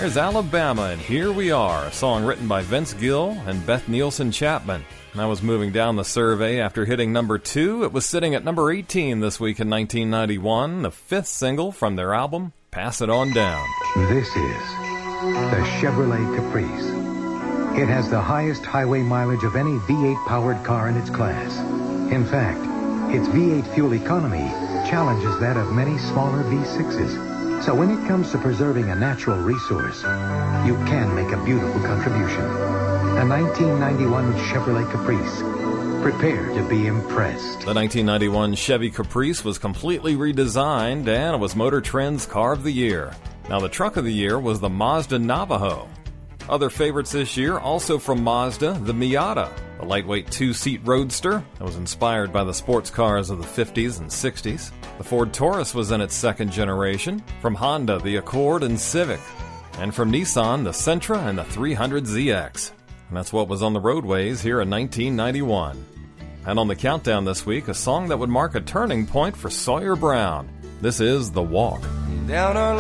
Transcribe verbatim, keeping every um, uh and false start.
There's Alabama, and Here We Are, a song written by Vince Gill and Beth Nielsen Chapman. And I was moving down the survey after hitting number two. It was sitting at number eighteen this week in nineteen ninety-one, the fifth single from their album, Pass It On Down. This is the Chevrolet Caprice. It has the highest highway mileage of any V eight powered car in its class. In fact, its V eight fuel economy challenges that of many smaller V sixes. So when it comes to preserving a natural resource, you can make a beautiful contribution. A nineteen ninety-one Chevrolet Caprice. Prepare to be impressed. The nineteen ninety-one Chevy Caprice was completely redesigned, and it was Motor Trend's Car of the Year. Now, the Truck of the Year was the Mazda Navajo. Other favorites this year, also from Mazda, the Miata, a lightweight two-seat roadster that was inspired by the sports cars of the fifties and sixties. The Ford Taurus was in its second generation. From Honda, the Accord and Civic. And from Nissan, the Sentra and the three hundred Z X. And that's what was on the roadways here in nineteen ninety-one. And on the countdown this week, a song that would mark a turning point for Sawyer Brown. This is The Walk. Down our